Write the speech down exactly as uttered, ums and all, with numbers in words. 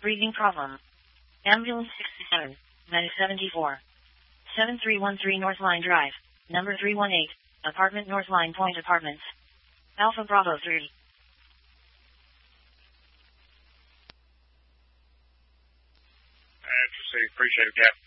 Breathing problem. Ambulance sixty-seven, Medic seventy-four. seven three one three North Line Drive, number three one eight, apartment North Line Point Apartments. Alpha Bravo three. Interesting. Appreciate it, Cap.